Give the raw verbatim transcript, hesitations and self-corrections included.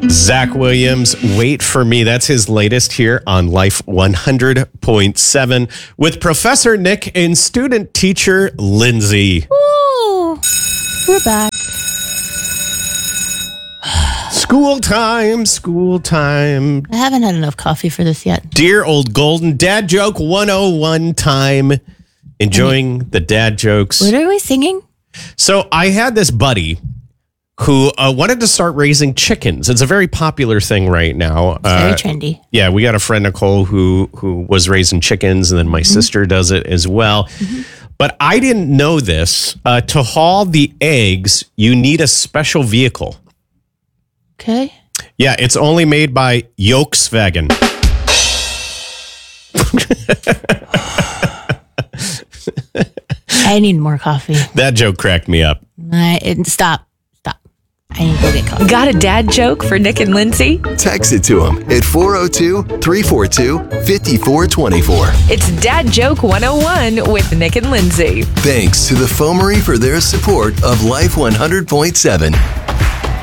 Zach Williams, Wait for Me. That's his latest here on Life one hundred point seven with Professor Nick and student teacher Lindsay. Ooh, we're back. School time, school time. I haven't had enough coffee for this yet. Dear old golden dad joke one oh one time. Enjoying the dad jokes. What are we singing? So I had this buddy who uh, wanted to start raising chickens. It's a very popular thing right now. It's very uh, trendy. Yeah, we got a friend, Nicole, who who was raising chickens, and then my mm-hmm. sister does it as well. Mm-hmm. But I didn't know this. Uh, to haul the eggs, you need a special vehicle. Okay. Yeah, it's only made by Volkswagen. I need more coffee. That joke cracked me up. I, it, stop. Stop. I need to go get coffee. Got a dad joke for Nick and Lindsay? Text it to them at four oh two, three four two, five four two four. It's Dad Joke one oh one with Nick and Lindsay. Thanks to the Foamery for their support of Life one hundred point seven.